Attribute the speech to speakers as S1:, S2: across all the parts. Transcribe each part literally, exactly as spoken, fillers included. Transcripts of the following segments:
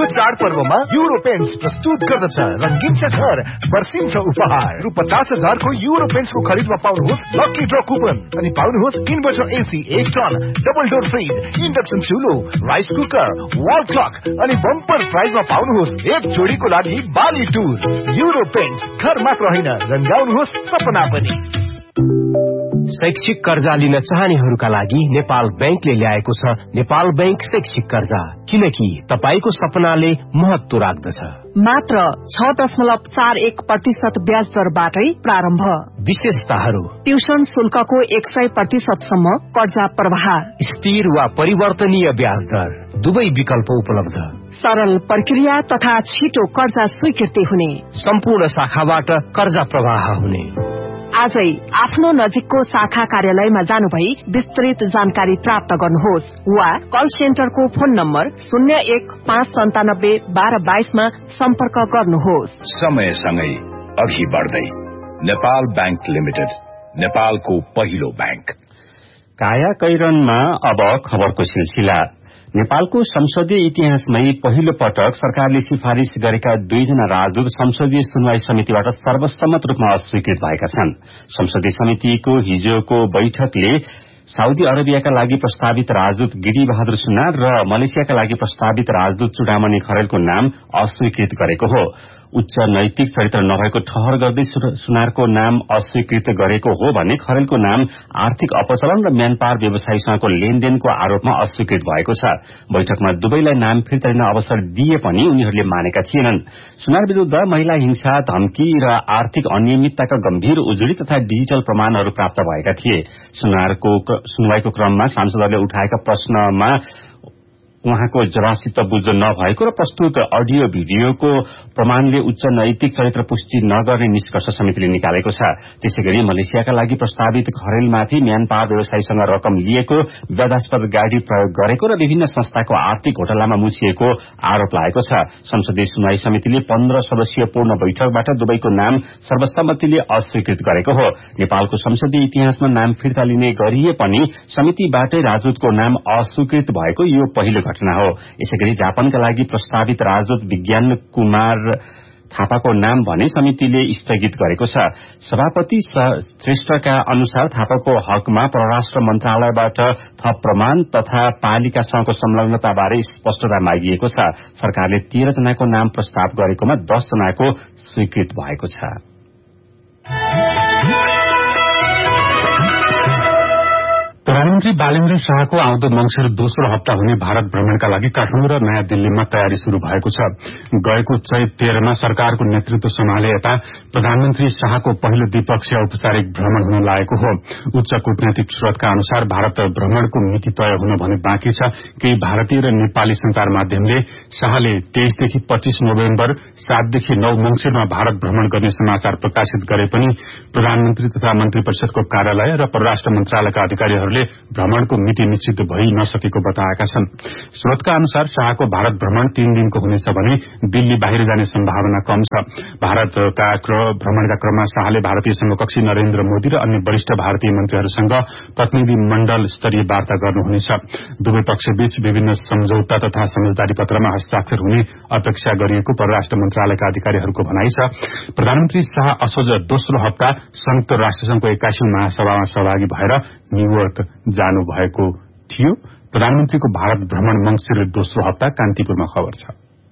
S1: यो चाडपर्वमा euro paints प्रस्तुत गर्दछ रंगीन छ घर वर्षिन्छ उपहार रु पचास हजारको युरो पेन्ट्सको खरिदमा पाउनुहोस् लकी ड्र कुपन अनि पाउनुहोस् इन्भर्टर एसी एक ton double door fridge induction चुलो rice cooker wall clock अनि बम्पर प्राइजमा पाउनुहोस् एक जोडीको लागि बाली टुर। युरो पेन्ट्स घर मात्र होइन रंगाउनुहोस् सपना पनि।
S2: शैक्षिक कर्जा लिन चाहनेहरूका लागि नेपाल बैंकले ल्याएको छ नेपाल बैंक शैक्षिक कर्जा, किनकि तपाईको सपनाले महत्व राख्दछ।
S3: मात्र छ दशमलव चार एक प्रतिशत ब्याज दरबाटै प्रारम्भ।
S2: विशेषताहरू
S3: ट्युसन शुल्कको एक सय प्रतिशतसम्म कर्जा प्रवाह,
S2: स्थिर वा परिवर्तनीय ब्याज दर दुवै विकल्प उपलब्ध,
S3: सरल प्रक्रिया तथा छिटो कर्जा स्वीकृति हुने,
S2: सम्पूर्ण शाखाबाट कर्जा प्रवाह हुने।
S3: आजै आफ्नो नजिकको शाखा कार्यालयमा जानुभई विस्तृत जानकारी प्राप्त गर्नुहोस् वा कल सेन्टरको फोन नम्बर शून्य एक पाँच सन्तानब्बे बाह्र बाइसमा सम्पर्क गर्नुहोस्।
S4: समयसँगै अघि बढ्दै नेपाल बैंक लिमिटेड, नेपालको पहिलो बैंक।
S5: काया कैरनमा अब खबरको सिलसिला। नेपालको संसदीय इतिहासमै पहिलो पटक सरकारले सिफारिश गरेका दुईजना राजदूत संसदीय सुनवाई समितिबाट सर्वसम्मत रूपमा अस्वीकृत भएका छन्। संसदीय समितिको हिजोको बैठकले साउदी अरेबियाका लागि प्रस्तावित राजदूत गिरी बहादुर सुनार र मलेसियाका लागि प्रस्तावित राजदूत चुडामणि खरेलको नाम अस्वीकृत गरेको हो। उच्च नैतिक चरित्र नभएको ठहर गर्दै सुनारको नाम अस्वीकृत गरेको हो भने खरेलको नाम आर्थिक अपचलन र म्यानपावर व्यवसायीसँगको लेनदेनको आरोपमा अस्वीकृत भएको छ। बैठकमा दुवैलाई नाम फिर्ता लिन अवसर दिए पनि उनीहरूले मानेका थिएनन्। सुनार विरूद्ध महिला हिंसा, धम्की र आर्थिक अनियमितताका गम्भीर उजुरी तथा डिजिटल प्रमाणहरू प्राप्त भएका थिए। सुनारको सुनवाईको क्रममा सांसदहरूले उठाएका प्रश्नमा उहाँको जवाफसित बुझ्दो नभएको र प्रस्तुत अडियो भिडियोको प्रमाणले उच्च नैतिक चरित्र पुष्टि नगर्ने निष्कर्ष समितिले निकालेको छ। त्यसैगरी मलेसियाका लागि प्रस्तावित खरेलमाथि म्यानपावर व्यवसायीसँग रकम लिएको, विवादास्पद गाड़ी प्रयोग गरेको र विभिन्न संस्थाको आर्थिक घोटालामा मुछिएको आरोप लागेको छ। संसदीय सुनवाई समितिले पन्ध्र सदस्यीय पूर्ण बैठकबाट दुवैको नाम सर्वसम्मतिले अस्वीकृत गरेको हो। नेपालको संसदीय इतिहासमा नाम फिर्ता लिने गरिए पनि समितिबाटै राजदूतको नाम अस्वीकृत भएको यो पहिलो घटना हो। यसैगरी जापानका लागि प्रस्तावित राजदूत विज्ञान कुमार थापाको नाम भने समितिले स्थगित गरेको छ। सभापति श्रेष्ठका अनुसार थापाको हकमा परराष्ट्र मन्त्रालयबाट थप प्रमाण तथा पालिकासँगको संलग्नताबारे स्पष्टता मागिएको छ। सरकारले तेह्र जनाको नाम प्रस्ताव गरेकोमा दस जनाको स्वीकृत भएको छ।
S6: प्रधानमन्त्री बालेन्द्र शाहको आउँदो मंसिर दोस्रो हप्ता हुने भारत भ्रमणका लागि काठमाडौँ र नयाँ दिल्लीमा तयारी शुरू भएको छ। गएको चैत तेह्रमा सरकारको नेतृत्व सम्हाले यता प्रधानमन्त्री शाहको पहिलो द्विपक्षीय औपचारिक भ्रमण हुन लागेको हो। उच्च कूटनैतिक स्रोतका अनुसार भारत भ्रमणको मिति तय हुन भने बाँकी छ। केही भारतीय र नेपाली संचार माध्यमले शाहले तेइसदेखि पच्चीस नोभेम्बर, सातदेखि नौ मंसिरमा भारत भ्रमण गर्ने समाचार प्रकाशित गरे पनि प्रधानमन्त्री तथा मन्त्री परिषदको कार्यालय र परराष्ट्र मन्त्रालयका अधिकारीहरू भ्रमणको मिति निश्चित भइ नसकेको बताएका छन्। स्रोतका अनुसार शाहको भारत भ्रमण तीन दिनको हुनेछ भने दिल्ली बाहिर जाने सम्भावना कम छ। भारतका भ्रमणका क्रममा शाहले भारतीय समकक्षी नरेन्द्र मोदी र अन्य वरिष्ठ भारतीय मन्त्रीहरूसँग प्रतिनिधि मण्डल स्तरीय वार्ता गर्नुहुनेछ। दुवै पक्षबीच विभिन्न सम्झौता तथा समझदारी पत्रमा हस्ताक्षर हुने अपेक्षा गरिएको परराष्ट्र मन्त्रालयका अधिकारीहरूको भनाइ छ। प्रधानमन्त्री शाह असोज दोस्रो हप्ता संयुक्त राष्ट्रसंघको एक्काइसौं महासभामा सहभागी भएर न्यूयोर्क जानु भएको थियो। प्रधानमन्त्रीको भारत भ्रमण मंसिर दोस्रो हप्ता कान्तिपुरमा खबर छ।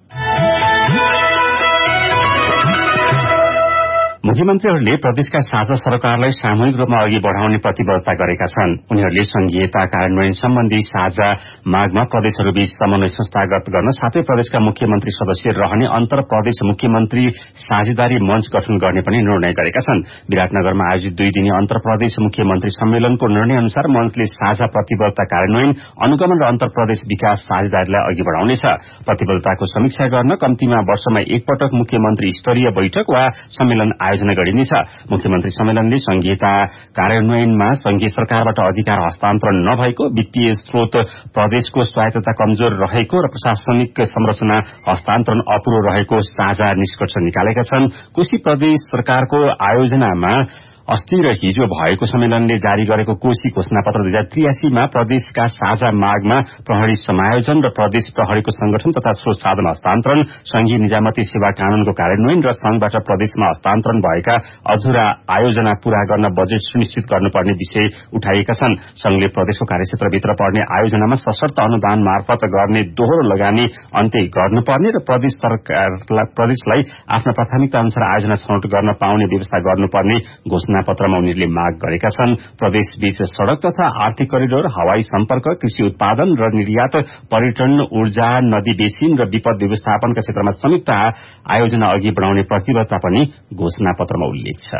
S5: मुख्यमन्त्रीहरूले प्रदेशका साझा सरकारलाई सामूहिक रूपमा अघि बढ़ाउने प्रतिबद्धता गरेका छन्। उनीहरूले संघीयता कार्यान्वयन सम्बन्धी साझा मागमा प्रदेशहरूबीच समन्वय संस्थागत गर्न साथै प्रदेशका मुख्यमन्त्री सदस्य रहने अन्तर प्रदेश मुख्यमन्त्री साझेदारी मञ्च गठन गर्ने पनि निर्णय गरेका छन्। विराटनगरमा आयोजित दुई दिने अन्तर प्रदेश मुख्यमन्त्री सम्मेलनको निर्णय अनुसार मञ्चले साझा प्रतिबद्धता कार्यान्वयन, अनुगमन र अन्तर प्रदेश विकास साझेदारीलाई अघि बढ़ाउनेछ। प्रतिबद्धताको समीक्षा गर्न कम्तीमा वर्षमा एकपटक मुख्यमन्त्री स्तरीय बैठक वा सम्मेलन आयोजना गरिनेछ। मुख्यमन्त्री सम्मेलनले संघीयता कार्यान्वयनमा संघीय सरकारबाट अधिकार हस्तान्तरण नभएको, वित्तीय स्रोत प्रदेशको स्वायत्तता कमजोर रहेको र प्रशासनिक संरचना हस्तान्तरण अपुरो रहेको साझा निष्कर्ष निकालेका छन्। कोशी प्रदेश सरकारको आयोजनामा अस्ति र हिजो भएको सम्मेलनले जारी गरेको कोशी घोषणा पत्र दुई हजार त्रियासीमा प्रदेशका साझा मागमा प्रहरी समायोजन र प्रदेश प्रहरीको संगठन तथा स्रोत साधन हस्तान्तरण, संघीय निजामती सेवा कानूनको कार्यान्वयन र संघबाट प्रदेशमा हस्तान्तरण भएका अधुरा आयोजना पूरा गर्न बजेट सुनिश्चित गर्नुपर्ने विषय उठाइएका छन्। संघले प्रदेशको कार्यक्षेत्रभित्र पर्ने आयोजनामा सशर्त अनुदान मार्फत गर्ने दोहोरो लगानी अन्त्य गर्नुपर्ने र प्रदेश सरकारलाई प्रदेशलाई आफ्ना प्राथमिकता अनुसार आयोजना छनौट गर्न पाउने व्यवस्था गर्नुपर्ने घोषणा पत्रमा उनीहरूले माग गरेका छन्। प्रदेशबीच सड़क तथा आर्थिक करिडोर, हवाई सम्पर्क, कृषि उत्पादन र निर्यात, पर्यटन, ऊर्जा, नदी बेसिन र विपद व्यवस्थापनका क्षेत्रमा संयुक्त आयोजना अघि बढ़ाउने प्रतिबद्धता पनि घोषणा पत्रमा उल्लेख छ।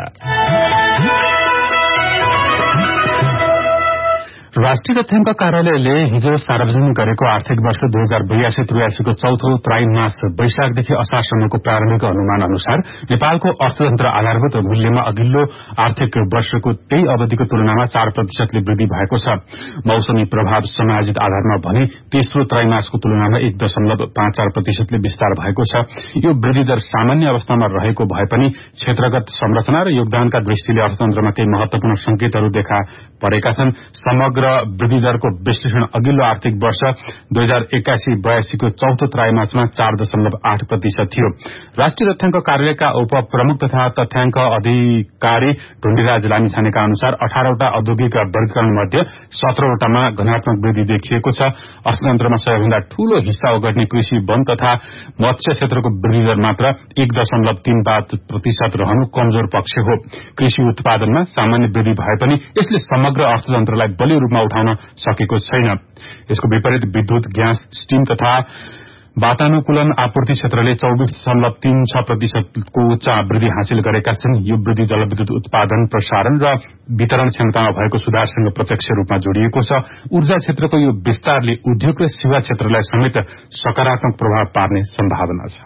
S6: राष्ट्रिय तथ्याङ्क कार्यालयले हिजो सार्वजनिक गरेको आर्थिक वर्ष दुई हजार बयासी त्रियासीको चौथो त्रैमास वैशाखदेखि असारसम्मको प्रारम्भिक अनुमान अनुसार नेपालको अर्थतन्त्र आधारभूत मूल्यमा अघिल्लो आर्थिक वर्षको त्यही अवधिको तुलनामा चार प्रतिशतले वृद्धि भएको छ। मौसमी प्रभाव समायोजित आधारमा भने तेस्रो त्रैमासको तुलनामा एक दशमलव पाँच चार प्रतिशतले विस्तार भएको छ। यो वृद्धि दर सामान्य अवस्थामा रहेको भए पनि क्षेत्रगत संरचना र योगदानका दृष्टिले अर्थतन्त्रमा केही महत्वपूर्ण संकेतहरू देखा परेका छन्। समग्र वृद्धि दरको विश्लेषण अघिल्लो आर्थिक वर्ष दुई हजार एक्कासी बयासीको चौथो त्रैमासमा चार दशमलव आठ प्रतिशत थियो। राष्ट्रिय तथ्याङ्क कार्यालयका उप प्रमुख तथा तथ्याङ्क अधिकारी ढुण्डीराज लामिछानेका अनुसार अठारवटा औद्योगिक वर्गीकरण मध्ये सत्रवटामा घनात्मक वृद्धि देखिएको छ। अर्थतन्त्रमा सबैभन्दा ठूलो हिस्सा ओगट्ने कृषि, वन तथा मत्स्य क्षेत्रको वृद्धि दर मात्र एक दशमलव तीन पाँच प्रतिशत रहनु कमजोर पक्ष हो। कृषि उत्पादनमा सामान्य वृद्धि भए पनि यसले समग्र अर्थतन्त्रलाई बलियो रूपमा उठाउन सकेको छैन। यसको विपरीत विद्युत, ग्यास, स्टीम तथा वातानुकूलन आपूर्ति क्षेत्रले चौबिस दशमलव तीन छ प्रतिशतको उच्च वृद्धि हासिल गरेका छन्। यो वृद्धि जलविद्युत उत्पादन, प्रसारण र वितरण क्षमतामा भएको सुधारसँग प्रत्यक्ष रूपमा जोडिएको छ। ऊर्जा क्षेत्रको यो विस्तारले उद्योग र सेवा क्षेत्रलाई समेत सकारात्मक प्रभाव पार्ने सम्भावना छ।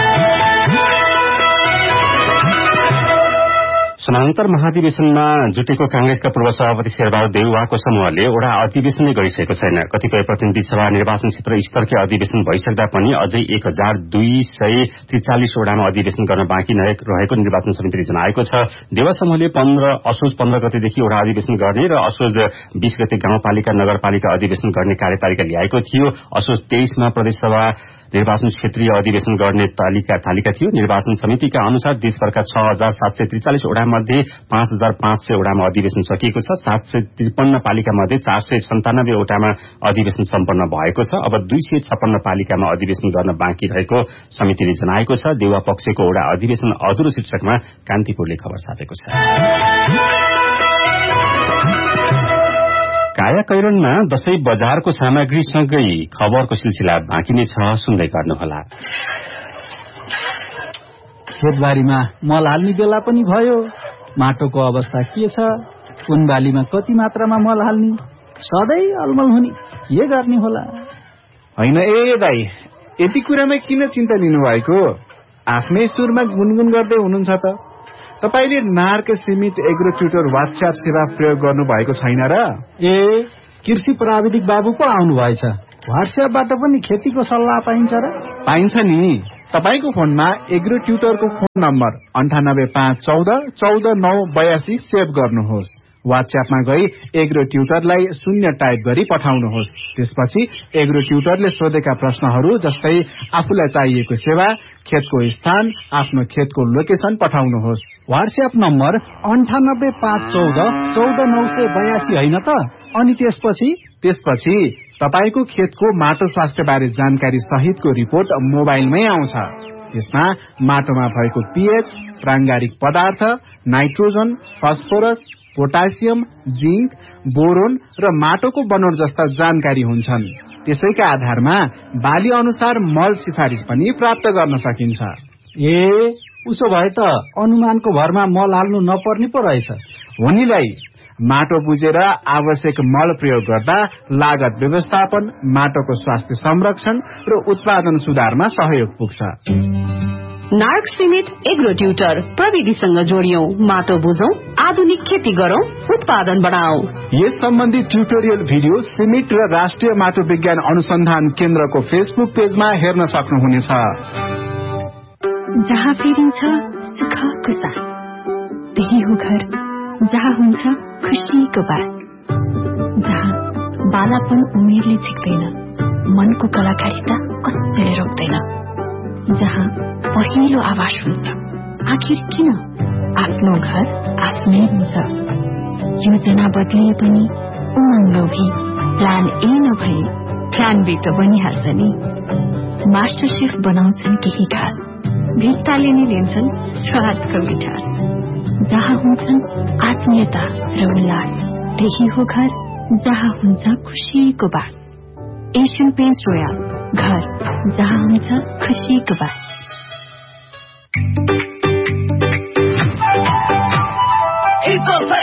S5: समानान्तर महाधिवेशनमा जुटेको कांग्रेसका पूर्व सभापति शेरबहादुर देउवाको समूहले ओडा अधिवेशन नै गरिसकेको छैन। कतिपय प्रतिनिधि सभा निर्वाचन क्षेत्र स्तरकै अधिवेशन भइसक्दा पनि अझै एक हजार दुई सय त्रिचालिस ओडामा अधिवेशन गर्न बाँकी रहेको निर्वाचन समितिले जनाएको छ। देउवा समूहले पन्ध्र असोज पन्ध्र गतेदेखि ओडा अधिवेशन गर्ने र असोज बीस गते गाउँपालिका नगरपालिका अधिवेशन गर्ने कार्यतालिका ल्याएको थियो। असोज तेइसमा प्रदेशसभा निर्वाचन क्षेत्रीय अधिवेशन गर्ने तालिका थालिका थियो। निर्वाचन समितिका अनुसार देशभरका छ हजार सात सय त्रिचालिस ओडा मध्ये पाँच हजार पाँच सय ओडामा अधिवेशन सकिएको छ। सात सय त्रिपन्न पालिका मध्ये चार सय सन्तानब्बे ओटामा अधिवेशन सम्पन्न भएको छ। अब दुई सय छप्पन्न पालिकामा अधिवेशन गर्न बाँकी रहेको समितिले जनाएको छ। देउवा पक्षको ओडा अधिवेशन अधुरो शीर्षकमा कान्तिपुरले खबर छापेको छ। काया कैरनमा दशैं बजारको सामग्रीसँगै खबरको सिलसिला बाँकी नै छ, सुन्दै गर्नुहोला।
S7: खेतबारीमा मल हाल्ने बेला पनि भयो। माटोको अवस्था के छ, कुन बालीमा कति मात्रामा मल हाल्ने, सधैँ अलमल हुने, के गर्ने होला?
S8: होइन ए दाई, यति कुरामा किन चिन्ता लिनुभएको? आफ्नै सुरमा गुनगुन गर्दै हुनुहुन्छ त। तपाईले नार्क सिमिट एग्रो ट्युटर व्हाट्सएप सेवा प्रयोग गर्नु भएको छैन र?
S7: ए कृषि प्राविधिक बाबु पो आउनु भएछ। व्हाट्सएपबाट पनि खेतीको सल्लाह पाइन्छ र?
S8: पाइन्छ नि। तपाईको फोनमा एग्रो ट्युटरको फोन नम्बर अन्ठानब्बे पाँच चौध चौध नौ बयासी सेभ गर्नुहोस्। व्हाट्सएपमा गई एग्रो ट्युटरलाई शून्य टाइप गरी पठाउनुहोस्। त्यसपछि एग्रो ट्युटरले सोधेका प्रश्नहरू जस्तै आफूलाई चाहिएको सेवा, खेतको स्थान, आफ्नो खेतको लोकेसन पठाउनुहोस्।
S7: व्हाट्सएप नम्बर अन्ठानब्बे पाँच चौध चौध नौ सय बयासी होइन त? अनि त्यसपछि
S8: त्यसपछि तपाईको खेतको माटो स्वास्थ्य बारे जानकारी सहितको रिपोर्ट मोबाइलमै आउँछ। त्यसमा माटोमा भएको पीएच, प्राङ्गारिक पदार्थ, nitrogen, phosphorus, potassium, zinc, boron र माटोको बनोट जस्ता जानकारी हुन्छन्। त्यसैका आधारमा बाली अनुसार मल सिफारिस पनि प्राप्त गर्न सकिन्छ।
S7: ए उसो भए त अनुमानको भरमा मल हाल्नु नपर्ने पो रहेछ।
S8: हो नि दाइ, माटो बुझेर आवश्यक मल प्रयोग गर्दा लागत व्यवस्थापन, माटोको स्वास्थ्य संरक्षण र उत्पादन सुधारमा सहयोग पुग्छ।
S9: नार्क सिमिट एग्रो ट्युटर प्रविधिसँग जोडियौं, माटो बुझौं, आधुनिक खेती गरौं, उत्पादन बढाऊ।
S8: यस सम्बन्धी ट्युटोरियल भिडियो सिमिट र राष्ट्रिय माटो विज्ञान अनुसन्धान केन्द्रको फेसबुक पेजमा हेर्न सक्नुहुनेछ।
S10: जहाँ फेरिन्छ सुखको साथ, त्यही हो घर। जहाँ हुन्छ खुसीको बात, जहाँ बालापन उमेरले झिक्दैन, मनको कलाकारिता कसैले रोक्दैन, जहाँ पहिलो आवाज हुन्छ आखिर किन आफ्नो घर आफ्नै हुन्छ। योजना बदलिए पनि उमङ्ग भी प्लान ए नभई प्लान बी त बनिहाल्छ नि। मास्टर शेफ बनाउँछन् केही खास, भित्ताले नै लिन्छन् स्वादको मिठास, जहाँ हुन्छन् आत्मीयता र उल्लास, त्यही हो घर जहाँ हुन्छ खुशीको बास। एशियन पेन्ट्स रोयल, घर जहाँ हुन्छ खुशीको बास।